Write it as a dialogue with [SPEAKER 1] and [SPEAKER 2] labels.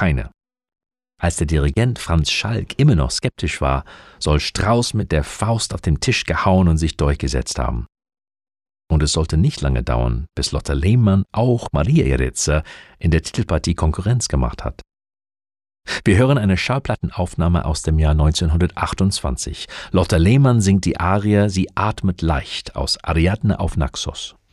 [SPEAKER 1] keine. Als der Dirigent Franz Schalk immer noch skeptisch war, soll Strauss mit der Faust auf den Tisch gehauen und sich durchgesetzt haben. Und es sollte nicht lange dauern, bis Lotte Lehmann auch Maria Jerezza in der Titelpartie Konkurrenz gemacht hat. Wir hören eine Schallplattenaufnahme aus dem Jahr 1928. Lotte Lehmann singt die Arie »Sie atmet leicht« aus Ariadne auf Naxos.